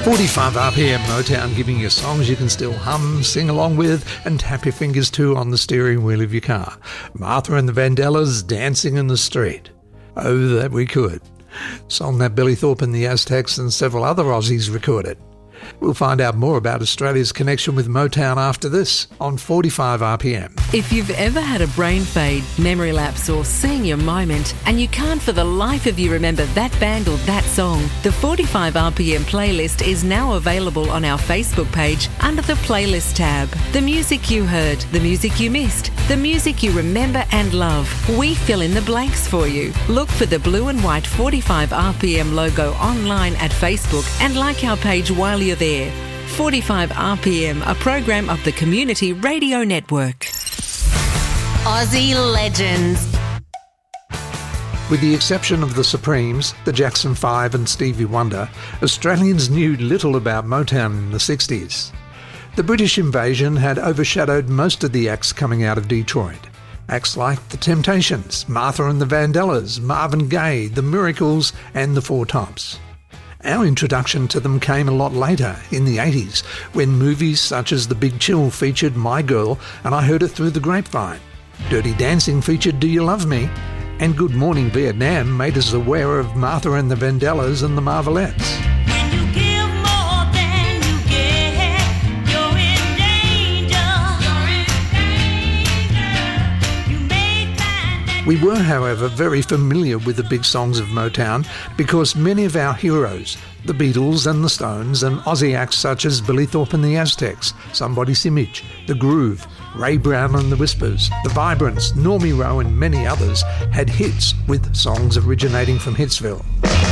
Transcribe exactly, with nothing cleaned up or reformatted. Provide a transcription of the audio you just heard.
forty-five R P M Motown, giving you songs you can still hum, sing along with, and tap your fingers to on the steering wheel of your car. Martha and the Vandellas, Dancing in the Street. Oh, that we could. Song that Billy Thorpe and the Aztecs and several other Aussies recorded. We'll find out more about Australia's connection with Motown after this on forty-five R P M. If you've ever had a brain fade, memory lapse or senior moment and you can't for the life of you remember that band or that song, the forty-five R P M playlist is now available on our Facebook page under the Playlist tab. The music you heard, the music you missed, the music you remember and love. We fill in the blanks for you. Look for the blue and white forty-five R P M logo online at Facebook and like our page while you're there. forty-five R P M, a program of the Community Radio Network. Aussie Legends. With the exception of the Supremes, the Jackson Five and Stevie Wonder, Australians knew little about Motown in the sixties. The British invasion had overshadowed most of the acts coming out of Detroit. Acts like The Temptations, Martha and the Vandellas, Marvin Gaye, The Miracles and The Four Tops. Our introduction to them came a lot later, in the eighties, when movies such as The Big Chill featured My Girl and I Heard It Through the Grapevine. Dirty Dancing featured Do You Love Me? And Good Morning Vietnam made us aware of Martha and the Vandellas and the Marvelettes. We were, however, very familiar with the big songs of Motown because many of our heroes, the Beatles and the Stones and Aussie acts such as Billy Thorpe and the Aztecs, Somebody Simic, The Groove, Ray Brown and the Whispers, The Vibrants, Normie Rowe and many others had hits with songs originating from Hitsville.